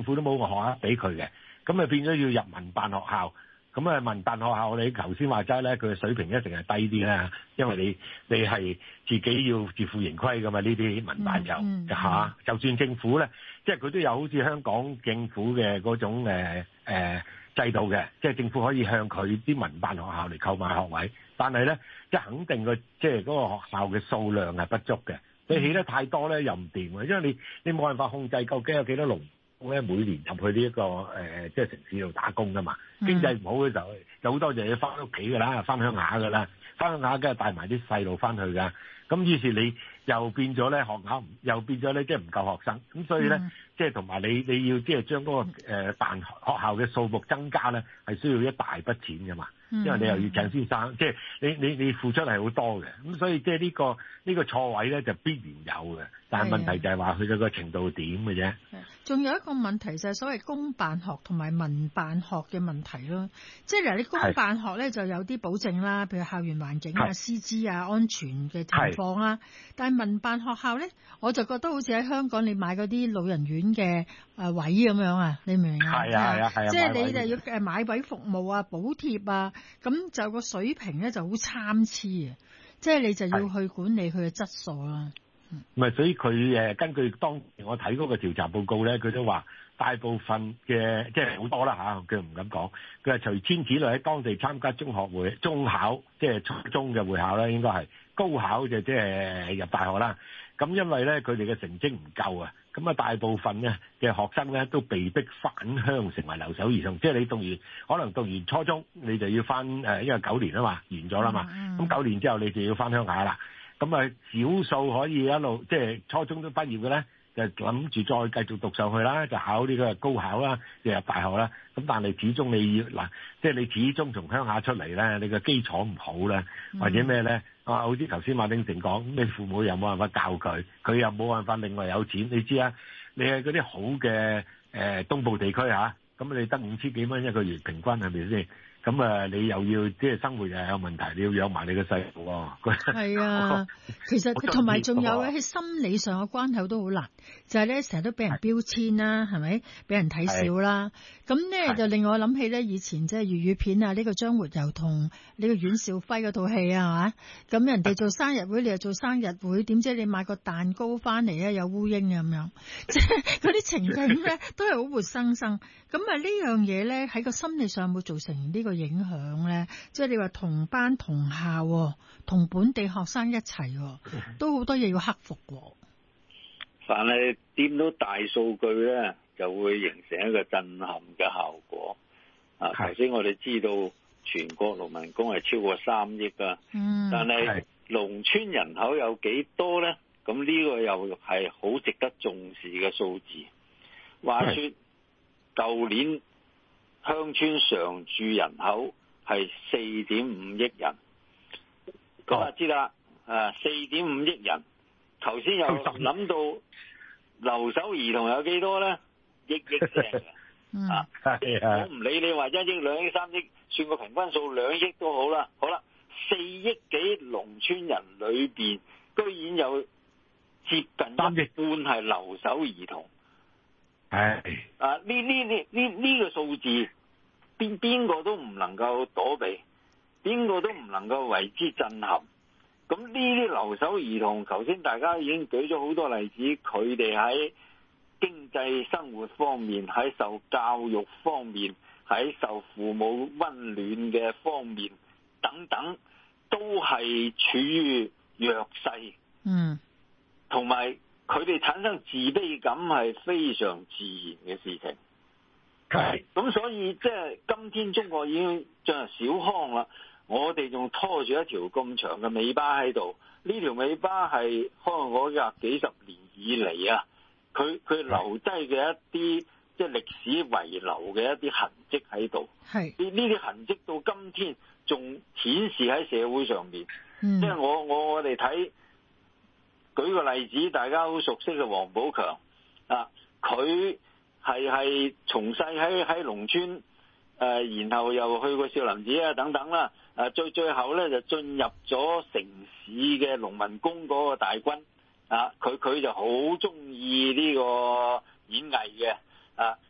政府都冇個學額俾佢嘅，咁啊變咗要入民辦學校。咁啊，民辦學校你頭先話齋咧，佢嘅水平一定係低啲啦，因為你係自己要自負盈虧噶嘛，呢啲民辦就算政府咧，即係佢都有好似香港政府嘅嗰種制度嘅，即係政府可以向佢啲民辦學校嚟購買學位，但係咧即係肯定即係嗰個學校嘅數量係不足嘅，你起得太多咧又唔掂嘅，因為你冇辦法控制究竟有幾多農咧每年入去呢一個即係城市度打工噶嘛，經濟唔好嘅時候有好多就要翻屋企噶啦，翻鄉下噶啦，翻鄉下梗係帶埋啲細路翻去噶，咁於是你又變咗咧學校又變咗咧即係唔夠學生，咁所以咧即係同埋你要即係將嗰個辦學校嘅數目增加咧，係需要一大筆錢噶嘛，因為你又要請先生，即係你付出係好多嘅，咁所以即係呢個錯位咧就必然有嘅，但係問題就係話佢嘅個程度點嘅啫。 仲有一個問題就係所謂公辦學同埋民辦學嘅問題咯，即係嗱你公辦學咧就有啲保證啦，譬如校園環境啊、師資啊、安全嘅情況啦，但係民辦學校咧，我就覺得好似喺香港你買嗰啲老人院嘅位咁樣啊，你明唔明啊？係啊，即係你就要買位服務啊、補貼啊，咁就個水平咧就好參差啊，即係你就要去管理佢嘅質素啦。 所以佢根據當時我睇嗰個調查報告咧，佢都話大部分嘅即係好多啦嚇，佢唔敢講。佢話隨遷子女喺當地參加中考，即係初中嘅會考咧，應該係高考就即係入大學啦。咁因為咧佢哋嘅成績唔夠啊，咁啊大部分咧嘅學生咧都被逼返鄉成為留守兒童，即係你可能讀完初中你就要返因為9年啊嘛，完咗啦嘛，咁9年之後你就要返鄉下啦。咁啊，少數可以一路即係初中都畢業嘅咧，就諗住再繼續讀上去啦，就考呢個高考啦，就入大學啦。咁但係始終你要即係你始終從鄉下出嚟咧，你個基礎唔好咧，或者咩咧？好似頭先馬鼎盛講，你父母又冇辦法教佢，佢又冇辦法另外有錢。你知啊，你係嗰啲好嘅東部地區嚇，咁你得5000幾蚊一個月平均係咪先？咁你又要即係生活又有問題，你要養埋你個細路喎。係啊，其實同埋仲有喺心理上嘅關口都好難，就係咧成日都俾人標籤啦，係咪？俾人睇笑啦。咁咧就令我諗起咧以前即係粵語片啊，呢個張活游同呢個阮兆輝嗰套戲啊，係嘛？咁人哋做生日會，你又做生日會，點知你買個蛋糕翻嚟咧有烏蠅咁樣，即係嗰啲情景咧都係好活生生。咁啊呢樣嘢咧喺個心理上有冇造成呢個影響咧？即係你話同班同校同本地學生一齊都好多嘢要克服喎。 凡係掂到大數據咧，就會形成一個震撼嘅效果。頭先我哋知道全國農民工係超過3億啊，但係農村人口有幾多咧？咁呢個又係好值得重視嘅數字。話說舊年鄉村常住人口係4.5億人，咁知啦，4.5億人。頭先又諗到留守兒童有幾多咧？億聲嘅，我唔理你話1億、2億、3億，算個平均數2億都好啦。好啦，4億幾農村人裏邊，居然有接近1半係留守兒童。呢個數字邊個都唔能夠躲避，邊個都唔能夠為之震撼。咁呢啲留守兒童，頭先大家已經舉咗好多例子，佢哋喺經濟生活方面，喺受教育方面，喺受父母溫暖嘅方面等等，都係處於弱勢。同埋佢哋產生自卑感係非常自然嘅事情。咁所以即係今天中國已經進入小康啦，我哋仲拖住一條咁長嘅尾巴喺度，呢條尾巴係可能我廿幾十年以嚟啊，佢留低嘅一啲即係歷史遺留嘅一啲痕跡喺度。呢啲痕跡到今天仲顯示喺社會上面。即係我哋睇，舉個例子，大家好熟悉嘅王寶強啊，佢係從細喺農村，然後又去過少林寺啊等等啦，最後咧就進入咗城市嘅農民工嗰個大軍啊，佢就好中意呢個演藝嘅啊，